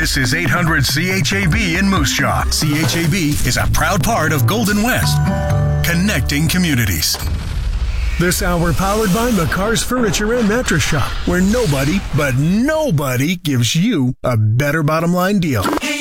This is 800 CHAB in Moose Jaw. CHAB is a proud part of Golden West, connecting communities. This hour powered by McCarr's Furniture and Mattress Shop, where nobody, but nobody, gives you a better bottom line deal.